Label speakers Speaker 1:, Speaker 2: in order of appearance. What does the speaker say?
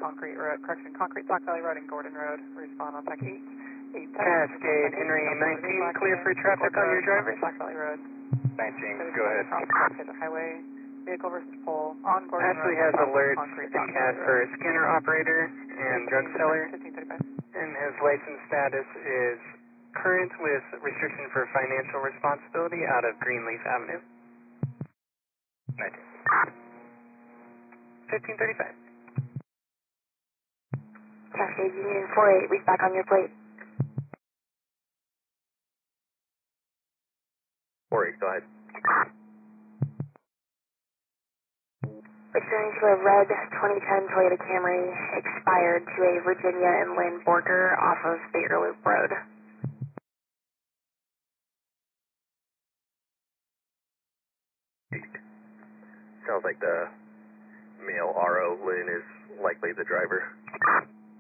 Speaker 1: Concrete Road, Concrete Sauk Valley Road and Gordon Road. Respond on tech 8.
Speaker 2: Cascade, Henry 19, clear for traffic on your drivers.
Speaker 1: Sauk Valley Road.
Speaker 3: 19, go ahead.
Speaker 1: The highway, vehicle versus pole, on Gordon
Speaker 2: Ashley
Speaker 1: Road.
Speaker 2: has alerts that he has for a scanner operator and drug seller,
Speaker 1: 1535.
Speaker 2: and his license status is current with restriction for financial responsibility out of Greenleaf Avenue.
Speaker 3: 19.
Speaker 2: 1535.
Speaker 4: Cascade Union 48, reach back on your plate.
Speaker 3: 48, go ahead.
Speaker 4: Returning to a red 2010 Toyota Camry, expired to a Virginia and Lynn Borger off of Baker Loop Road.
Speaker 3: Sounds like the male RO, Lynn, is likely the driver.